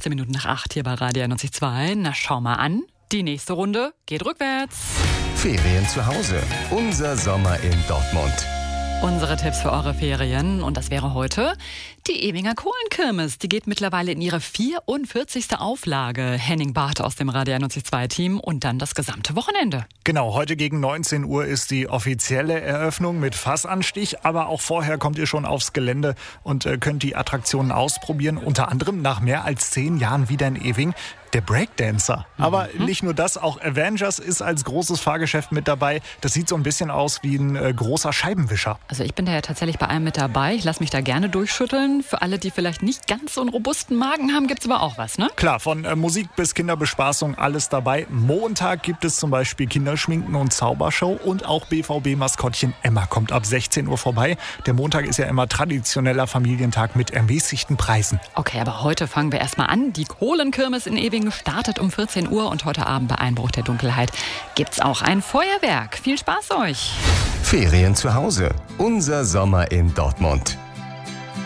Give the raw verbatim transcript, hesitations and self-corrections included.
fünfzehn Minuten nach acht hier bei Radio einundneunzig Komma zwei. Na, schau mal an. Die nächste Runde geht rückwärts. Ferien zu Hause. Unser Sommer in Dortmund. Unsere Tipps für eure Ferien. Und das wäre heute die Ewinger Kohlenkirmes. Die geht mittlerweile in ihre vierundvierzigste Auflage. Henning Barth aus dem Radio einundneunzig Komma zwei Team und dann das gesamte Wochenende. Genau, heute gegen neunzehn Uhr ist die offizielle Eröffnung mit Fassanstich. Aber auch vorher kommt ihr schon aufs Gelände und äh, könnt die Attraktionen ausprobieren. Unter anderem nach mehr als zehn Jahren wieder in Ewing. Der Breakdancer. Aber mhm. nicht nur das, auch Avengers ist als großes Fahrgeschäft mit dabei. Das sieht so ein bisschen aus wie ein äh, großer Scheibenwischer. Also ich bin da ja tatsächlich bei einem mit dabei. Ich lasse mich da gerne durchschütteln. Für alle, die vielleicht nicht ganz so einen robusten Magen haben, gibt es aber auch was, ne? Klar, von äh, Musik bis Kinderbespaßung alles dabei. Montag gibt es zum Beispiel Kinderschminken und Zaubershow. Und auch B V B-Maskottchen Emma kommt ab sechzehn Uhr vorbei. Der Montag ist ja immer traditioneller Familientag mit ermäßigten Preisen. Okay, aber heute fangen wir erstmal an. Die Kohlenkirmes in Ewing startet um vierzehn Uhr und heute Abend bei Einbruch der Dunkelheit gibt's auch ein Feuerwerk. Viel Spaß euch! Ferien zu Hause. Unser Sommer in Dortmund.